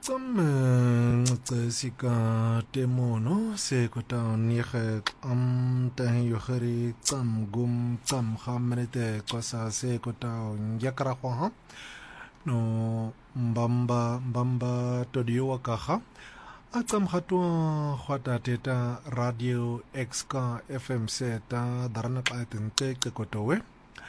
Sika temono se kota nihe tahin yoheri gum hamrete kwasa se kota yakara kwa no mbamba todio wakaha hatua khwata teta radio xk fm seta darana qaitente kotowe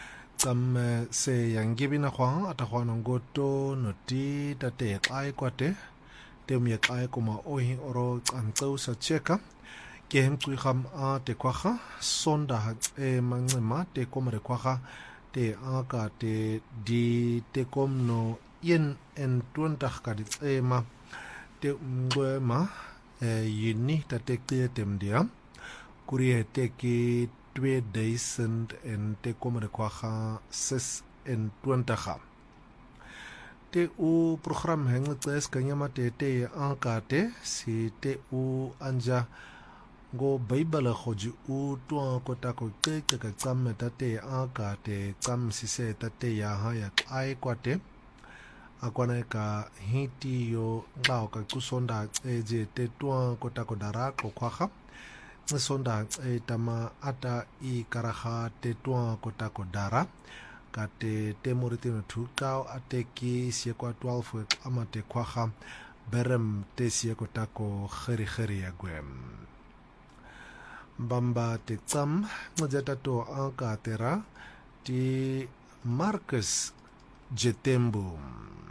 se yangibina kwa atakhwana ngoto noti tate qai kwate tem ye qai kuma ohi oro cantseu sa cheka kem kham a te kwaha sonda mancema te komre kwaha te aka te di te komno yen en 20 ka di ma te ngwema yini tate tem dia kurie te ki 2000 en te komre kwaha 6 en 20 te u program hengtes kanyama te ankate si te u anja go bible khoji u to kota ko te ka tsam te ankate tsam sise tate ya ha ya ai kwate akwana ka hiti yo ngao ka kusonda eje te to kota ko dara ko kwaha sonda tama ata I karaha te to kota ko dara kate te moritino tukao ateki siekwa 12 amate kwaha berem te sieko tako kheri ya gwem bamba te tsam ngajata to anka tera ti Marcus Jetembu